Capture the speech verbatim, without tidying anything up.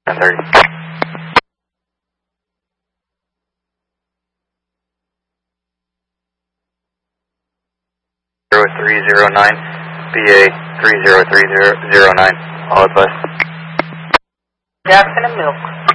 ten thirty. zero three zero nine, B A three zero three zero zero nine, all advice. Jackson and Milk.